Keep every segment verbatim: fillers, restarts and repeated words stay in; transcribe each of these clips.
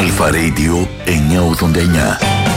Αλφα Radio εννιακόσια ογδόντα εννιά.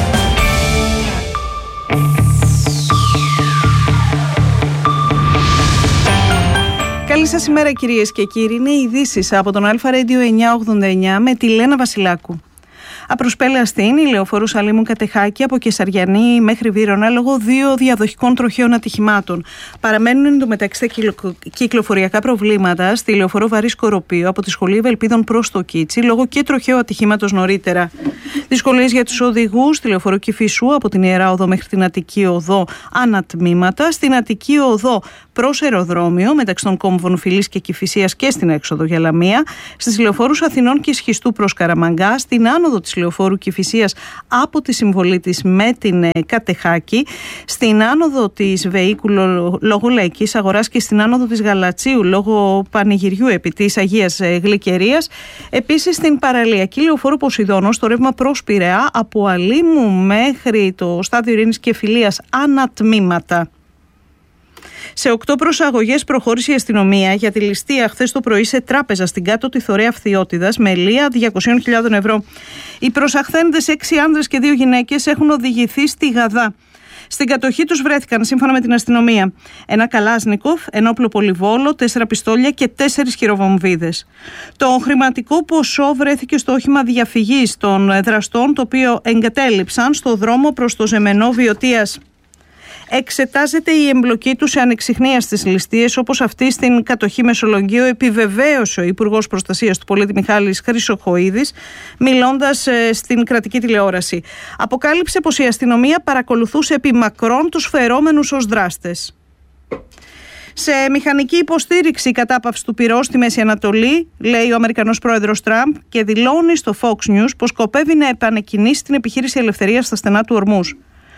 Καλή σας ημέρα κυρίες και κύριοι. Είναι οι ειδήσεις από τον Αλφα Radio εννιακόσια ογδόντα εννιά με τη Λένα Βασιλάκου. Απροσπέλαστη η λεωφόρου Σαλήμου Κατεχάκη από Κεσαριανή μέχρι Βύρωνα λόγω δύο διαδοχικών τροχαίων ατυχημάτων. Παραμένουν εντωμεταξύ κυκλοφοριακά προβλήματα στη λεωφόρο Βαρύ Σκοροπίου από τη Σχολή Ευελπίδων προς το Κίτσι λόγω και τροχαίου ατυχήματος νωρίτερα. Δυσκολίες για τους οδηγούς στη λεωφόρο Κηφισού από την Ιερά Οδό μέχρι την Αττική Οδό ανατμήματα, στην Αττική Οδό προς αεροδρόμιο μεταξύ των κόμβων Φιλής και Κηφισίας και στην έξοδο για Λαμία, στις λεωφόρους Αθηνών και Σχιστού προς Καραμαγκά, στην άνοδο της λεωφόρου Κηφισίας από τη συμβολή της με την Κατεχάκη, στην άνοδο της Βεΐκου λόγω Λαϊκής Αγοράς και στην άνοδο της Γαλατσίου λόγω πανηγυριού επί της Αγίας Γλυκερίας. Επίσης στην παραλιακή λεωφόρου Ποσειδώνο στο ρεύμα προς Πειραιά από Αλήμου μέχρι το στάδιο Ειρήνης και Φιλίας ανατμήματα. Σε οκτώ προσαγωγές προχώρησε η αστυνομία για τη ληστεία χθες το πρωί σε τράπεζα στην κάτω τη Θωρέα Φθιώτιδας με λία διακόσιες χιλιάδες ευρώ. Οι προσαχθέντες έξι άνδρες και δύο γυναίκες έχουν οδηγηθεί στη Γαδά. Στην κατοχή τους βρέθηκαν, σύμφωνα με την αστυνομία, ένα καλάσνικοφ, ένα όπλο πολυβόλο, τέσσερα πιστόλια και τέσσερις χειροβομβίδες. Το χρηματικό ποσό βρέθηκε στο όχημα διαφυγής των δραστών, το οποίο εγκατέλειψαν στο δρόμο προς το Ζεμενό Βιωτίας. Εξετάζεται η εμπλοκή του σε ανεξιχνίαστες ληστείες όπως αυτή στην κατοχή Μεσολογγίου, επιβεβαίωσε ο Υπουργός Προστασίας του Πολίτη Μιχάλης Χρυσοχοΐδης, μιλώντας στην κρατική τηλεόραση. Αποκάλυψε πως η αστυνομία παρακολουθούσε επί μακρόν τους φερόμενους ως δράστες. Σε μηχανική υποστήριξη κατάπαυση του πυρός στη Μέση Ανατολή, λέει ο Αμερικανός πρόεδρος Τραμπ και δηλώνει στο Fox News πως σκοπεύει να επανεκκινήσει την επιχείρηση ελευθερίας στα στενά του Ορμούζ.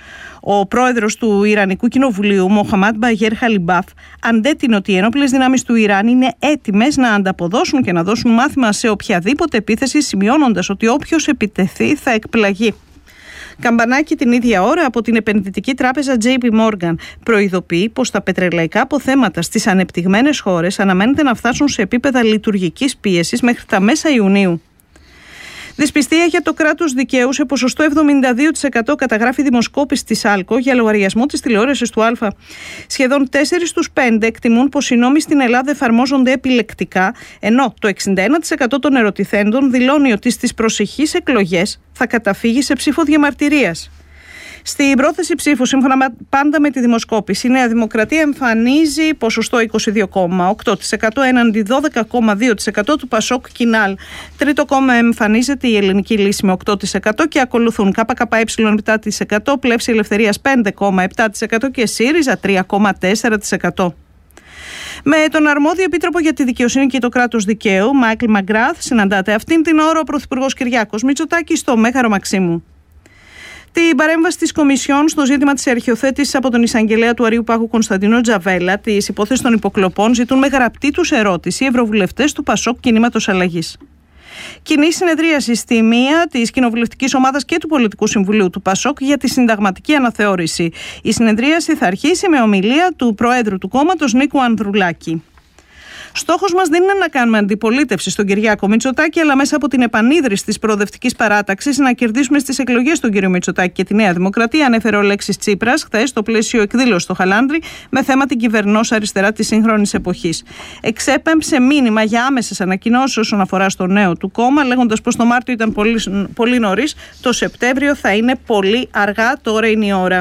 Ο πρόεδρος του Ιρανικού Κοινοβουλίου, Μοχαμάντ Μπαγέρ Χαλιμπάφ, αντέτεινε ότι οι ενόπλες δυνάμεις του Ιράν είναι έτοιμες να ανταποδώσουν και να δώσουν μάθημα σε οποιαδήποτε επίθεση, σημειώνοντας ότι όποιος επιτεθεί θα εκπλαγεί. Καμπανάκι την ίδια ώρα από την επενδυτική τράπεζα τζέι πι Morgan προειδοποιεί πως τα πετρελαϊκά αποθέματα στις ανεπτυγμένες χώρες αναμένεται να φτάσουν σε επίπεδα λειτουργικής πίεσης μέχρι τα μέσα Ιουνίου. Δυσπιστία για το κράτος δικαίου σε ποσοστό εβδομήντα δύο τοις εκατό καταγράφει δημοσκόπηση της ΑΛΚΟ για λογαριασμό της τηλεόρασης του Α. Σχεδόν τέσσερις στους πέντε εκτιμούν πως οι νόμοι στην Ελλάδα εφαρμόζονται επιλεκτικά, ενώ το εξήντα ένα τοις εκατό των ερωτηθέντων δηλώνει ότι στις προσεχείς εκλογές θα καταφύγει σε ψήφο διαμαρτυρίας. Στην πρόθεση ψήφου, σύμφωνα πάντα με τη δημοσκόπηση, η Νέα Δημοκρατία εμφανίζει ποσοστό είκοσι δύο κόμμα οκτώ τοις εκατό έναντι δώδεκα κόμμα δύο τοις εκατό του Πασόκ Κινάλ. Τρίτο κόμμα εμφανίζεται η Ελληνική Λύση με οκτώ τοις εκατό και ακολουθούν ΚΚΕ επτά τοις εκατό, Πλεύση Ελευθερίας πέντε κόμμα επτά τοις εκατό και ΣΥΡΙΖΑ τρία κόμμα τέσσερα τοις εκατό. Με τον αρμόδιο επίτροπο για τη δικαιοσύνη και το κράτος δικαίου, Μάικλ Μαγκράθ, συναντάται αυτήν την ώρα ο Πρωθυπουργός Κυριάκος Μητσοτάκης στο Μέγαρο Μαξίμου. Την παρέμβαση της Κομισιόν στο ζήτημα της αρχιοθέτησης από τον εισαγγελέα του Αρείου Πάγου Κωνσταντίνο Τζαβέλα της υπόθεσης των υποκλοπών ζητούν με γραπτή τους ερώτηση οι ευρωβουλευτές του Πασόκ Κινήματος Αλλαγής. Κοινή συνεδρίαση στη μία της κοινοβουλευτικής ομάδας και του Πολιτικού Συμβουλίου του Πασόκ για τη συνταγματική αναθεώρηση. Η συνεδρίαση θα αρχίσει με ομιλία του Προέδρου του κόμματος Νίκου Ανδρουλάκη. Στόχος μας δεν είναι να κάνουμε αντιπολίτευση στον Κυριάκο Μητσοτάκη, αλλά μέσα από την επανίδρυση της προοδευτικής παράταξης να κερδίσουμε στις εκλογές τον κύριο Μητσοτάκη και τη Νέα Δημοκρατία, ανέφερε ο Λέξης Τσίπρας χθες στο πλαίσιο εκδήλωση στο Χαλάνδρι με θέμα την κυβερνώσα αριστερά της σύγχρονης εποχής. Εξέπεμψε μήνυμα για άμεσες ανακοινώσεις όσον αφορά στο νέο του κόμμα, λέγοντας πως το Μάρτιο ήταν πολύ, πολύ νωρίς, το Σεπτέμβριο θα είναι πολύ αργά, τώρα είναι η ώρα.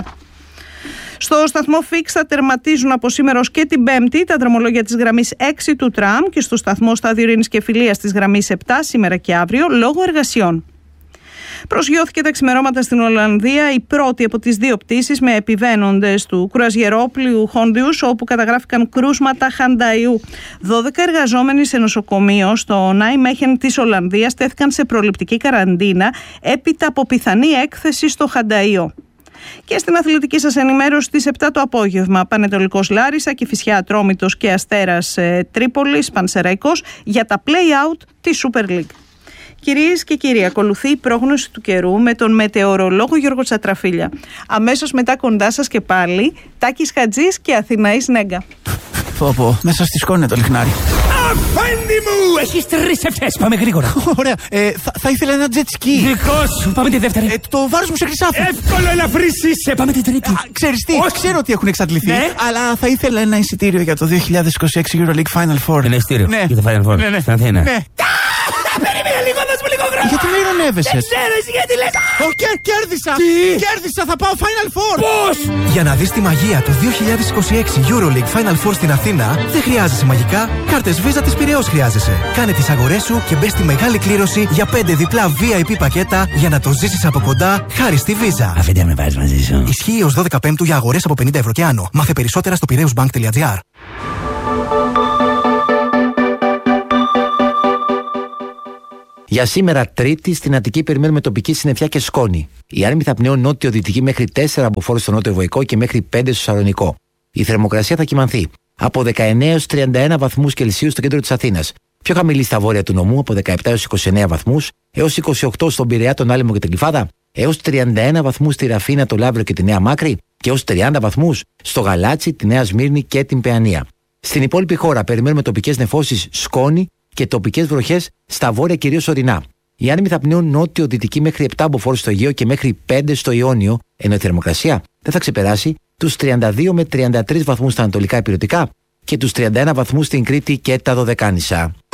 Στο σταθμό Φίξ θα τερματίζουν από σήμερα ως και την Πέμπτη τα δρομολόγια της γραμμής έξι του τραμ και στο σταθμό Στάδιο Ειρήνης και Φιλίας της γραμμής επτά σήμερα και αύριο λόγω εργασιών. Προσγειώθηκε τα ξημερώματα στην Ολλανδία η πρώτη από τις δύο πτήσεις με επιβαίνοντες του κρουαζιερόπλοιου Χόντιους, όπου καταγράφηκαν κρούσματα χανταϊού. δώδεκα εργαζόμενοι σε νοσοκομείο στο Νάιμέχεν της Ολλανδίας τέθηκαν σε προληπτική καραντίνα έπειτα από πιθανή έκθεση στο χανταΐο. Και στην αθλητική σας ενημέρωση στις επτά το απόγευμα, Πανετολικός Λάρισα, Κηφισιά Ατρόμητος και Αστέρας ε, Τρίπολης, Πανσεραϊκός για τα play-out της Super League. Κυρίες και κύριοι, ακολουθεί η πρόγνωση του καιρού με τον μετεωρολόγο Γιώργο Τσατραφίλια. Αμέσως μετά κοντά σας και πάλι, Τάκης Χατζής και Αθηναής Νέγκα. Πω πω, μέσα στη σκόνη το λιχνάρι. Αφάντη μου! Έχεις τρεις ευθές. Πάμε γρήγορα. Ωραία. Ε, θα, θα ήθελα ένα jet ski. Δικό σου. Πάμε τη δεύτερη. Ε, το βάρος μου σε χρυσάφι. Εύκολο να βρήσεις. Ε, πάμε την τρίτη. Α, ξέρεις τι, Όχι. ξέρω ότι έχουν εξαντληθεί. Ναι. Αλλά θα ήθελα ένα εισιτήριο για το δύο χιλιάδες είκοσι έξι EuroLeague Final Four. Ένα εισιτήριο. Ναι. Για το Final Four. Ναι, ναι. Στην Αθήνα. Ναι. Περίμενε λίγο, δώσ' μου λίγο χρόνο. Γιατί με ειρωνεύεσαι? Δεν ξέρω εσύ γιατί λες. Ω, κέρ- κέρδισα! Τι? Κέρδισα, θα πάω Final Four! Πώς? Για να δεις τη μαγεία του δύο χιλιάδες είκοσι έξι EuroLeague Final Four στην Αθήνα, δεν χρειάζεσαι μαγικά, κάρτες Visa της Πειραιώς χρειάζεσαι. Κάνε τις αγορές σου και μπες στη μεγάλη κλήρωση για πέντε διπλά βι άι πι πακέτα για να το ζήσεις από κοντά χάρη στη Visa. Αφέντε με βάζεις μαζί σου. Ισχύει ως δώδεκα Πέμπτου για αγορές από πενήντα ευρώ και άνω. Μάθε περισσότερα στο πειραιώσμπανκ τελεία τζι άρ. Για σήμερα, Τρίτη, στην Αττική περιμένουμε τοπική συννεφιά και σκόνη. Η άνεμη θα πνέουν νότιο-δυτική μέχρι τέσσερα μποφόρ στο νότιο Βοϊκό και μέχρι πέντε στο Σαλονικό. Η θερμοκρασία θα κυμανθεί από δεκαεννέα έως τριάντα ένα βαθμούς Κελσίου στο κέντρο της Αθήνας. Πιο χαμηλή στα βόρεια του νομού από δεκαεπτά έως είκοσι εννέα βαθμούς, έως είκοσι οκτώ στον Πειραιά, τον Άλυμο και την Κυφάδα, έως τριάντα ένα βαθμούς στη Ραφίνα, το Λαύριο και τη Νέα Μάκρη και έως τριάντα βαθμούς στο Γαλάτσι, τη Νέα Σμύρνη και την Παιανία. Στην υπόλοιπη χώρα περιμένουμε τοπικές νεφώσεις, σκόνη και τοπικές βροχές στα βόρεια κυρίως ορεινά. Οι άνεμοι θα πνέουν νότιο-δυτική μέχρι επτά μποφόρ στο Αιγαίο και μέχρι πέντε στο Ιόνιο, ενώ η θερμοκρασία δεν θα ξεπεράσει τους τριάντα δύο με τριάντα τρεις βαθμούς στα ανατολικά ηπειρωτικά και τους τριάντα ένα βαθμούς στην Κρήτη και τα Δωδεκάνησα.